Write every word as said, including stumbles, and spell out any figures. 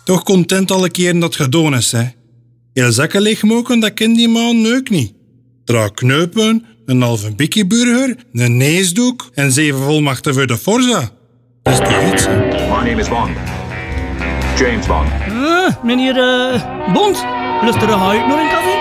Toch content alle keren dat het gedaan is, hè. Heel zakken leegmoken, dat kent die man neuk niet. Draag kneupen, een halve bikkieburger, een neesdoek en zeven volmachten voor de Forza. Dat is toch iets, hè? My name is Bond. James Bond. Uh, meneer uh, Bond, lustig ga ik nog een café?